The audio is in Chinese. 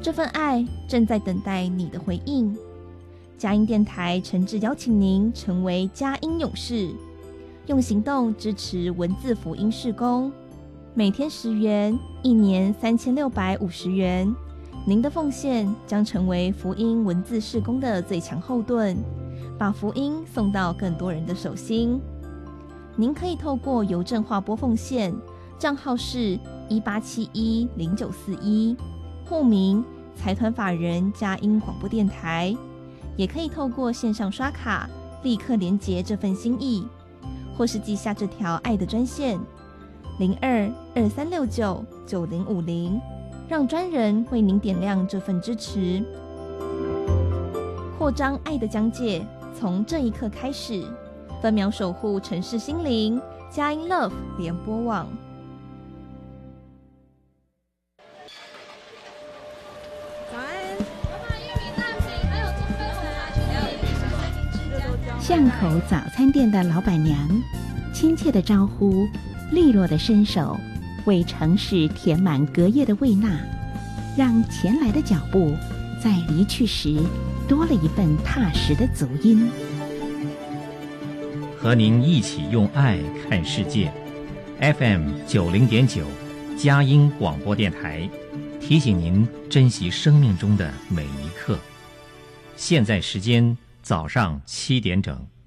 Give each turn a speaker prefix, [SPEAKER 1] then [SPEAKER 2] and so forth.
[SPEAKER 1] 这份爱正在等待你的回应。佳音电台诚挚邀请您成为佳音勇士，用行动支持文字福音事工。每天10元，一年3650元。您的奉献将成为福音文字事工的最强后盾，把福音送到更多人的手心。您可以透过邮政划拨奉献，账号是18710941，户名财团法人佳音广播电台，也可以透过线上刷卡立刻连结这份心意，或是记下这条爱的专线0223699050，让专人为您点亮这份支持。扩张爱的疆界，从这一刻开始，分秒守护城市心灵，佳音 Love 联播网。
[SPEAKER 2] 巷口早餐店的老板娘，亲切的招呼，利落的伸手，为城市填满隔夜的味纳，让前来的脚步在离去时多了一份踏实的足音。
[SPEAKER 3] 和您一起用爱看世界。FM 90.9佳音广播电台提醒您珍惜生命中的每一刻。现在时间早上7点整。